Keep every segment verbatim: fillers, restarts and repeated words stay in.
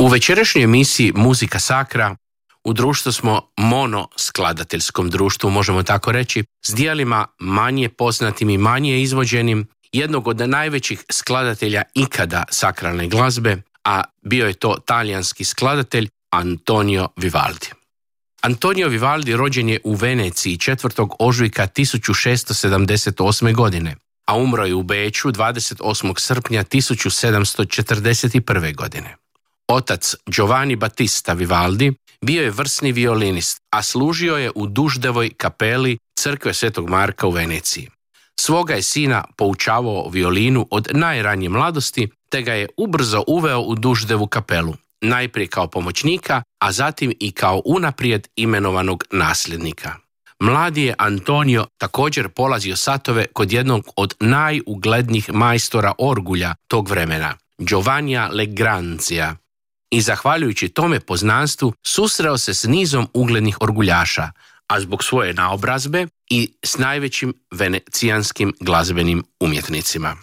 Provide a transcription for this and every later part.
U večerašnjoj emisiji Muzika Sacra u društvu smo monoskladateljskom društvu, možemo tako reći, s dijelima manje poznatim i manje izvođenim, jednog od najvećih skladatelja ikada sakralne glazbe, a bio je to talijanski skladatelj Antonio Vivaldi. Antonio Vivaldi rođen je u Veneciji četvrtog ožujka tisuću šesto sedamdeset osme. godine, a umro je u Beču dvadeset osmog srpnja tisuću sedamsto četrdeset prve. godine. Otac Giovanni Battista Vivaldi bio je vrsni violinist, a služio je u Duždevoj kapeli crkve Svetog Marka u Veneciji. Svoga je sina poučavao violinu od najranije mladosti, te ga je ubrzo uveo u Duždevu kapelu, najprije kao pomoćnika, a zatim i kao unaprijed imenovanog nasljednika. Mladi je Antonio također polazio satove kod jednog od najuglednijih majstora orgulja tog vremena, Giovannija Legranzija, i zahvaljujući tome poznanstvu susreo se s nizom uglednih orguljaša, a zbog svoje naobrazbe i s najvećim venecijanskim glazbenim umjetnicima.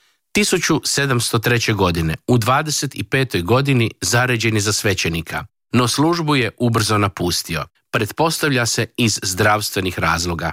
tisuću sedamsto treće. godine, u dvadeset petoj. godini zaređen je za svećenika, no službu je ubrzo napustio, pretpostavlja se iz zdravstvenih razloga.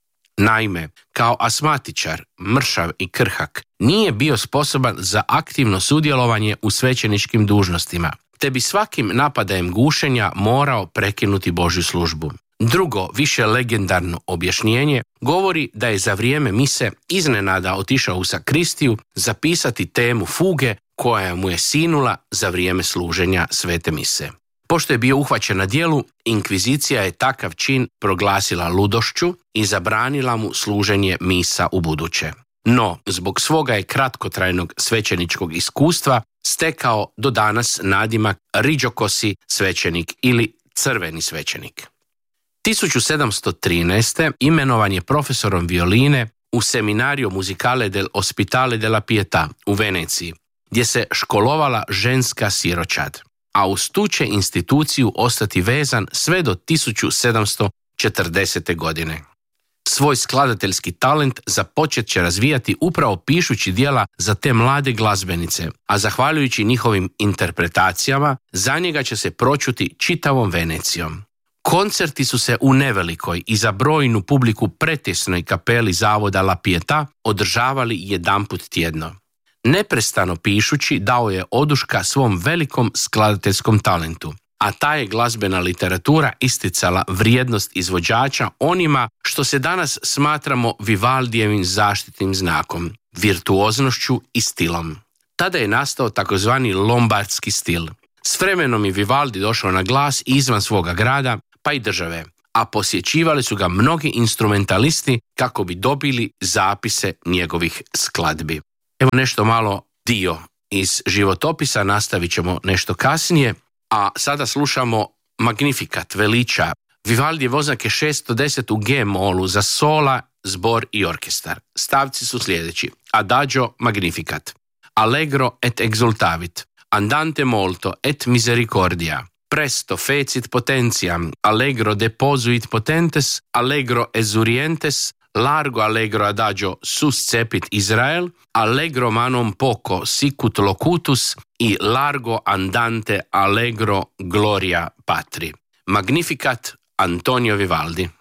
Naime, kao asmatičar, mršav i krhak, nije bio sposoban za aktivno sudjelovanje u svećeničkim dužnostima, te bi svakim napadajem gušenja morao prekinuti Božju službu. Drugo, više legendarno objašnjenje govori da je za vrijeme mise iznenada otišao u sakristiju zapisati temu fuge koja mu je sinula za vrijeme služenja svete mise. Pošto je bio uhvaćen na djelu, inkvizicija je takav čin proglasila ludošću i zabranila mu služenje misa u buduće. No, zbog svoga je kratkotrajnog svećeničkog iskustva stekao do danas nadimak Riđokosi svećenik ili crveni svećenik. tisuću sedamsto trinaeste. imenovan je profesorom violine u Seminario Musicale del Ospitale della Pietà u Veneciji, gdje se školovala ženska siročad, a uz tu će instituciju ostati vezan sve do tisuću sedamsto četrdesete. godine. Svoj skladateljski talent započet će razvijati upravo pišući djela za te mlade glazbenice, a zahvaljujući njihovim interpretacijama za njega će se pročuti čitavom Venecijom. Koncerti su se u nevelikoj i za brojnu publiku pretjesnoj kapeli zavoda La Pietà održavali jedanput tjedno. Neprestano pišući dao je oduška svom velikom skladateljskom talentu, a ta je glazbena literatura isticala vrijednost izvođača onima što se danas smatramo Vivaldijevim zaštitnim znakom, virtuoznošću i stilom. Tada je nastao takozvani lombardski stil. S vremenom je Vivaldi došao na glas izvan svoga grada, pa i države, a posjećivali su ga mnogi instrumentalisti kako bi dobili zapise njegovih skladbi. Evo nešto malo dio iz životopisa, nastavit ćemo nešto kasnije, a sada slušamo Magnificat, veliča. Vivaldijev oznake šesto deset u G-molu za sola, zbor i orkestar. Stavci su sljedeći: Adagio Magnificat, Allegro et exultavit, Andante molto et misericordia, Presto fecit potentiam, Allegro deposuit potentes, Allegro esurientes, Largo allegro adagio suscepit Israel, Allegro manom poco sicut locutus i Largo andante allegro gloria patri. Magnificat, Antonio Vivaldi.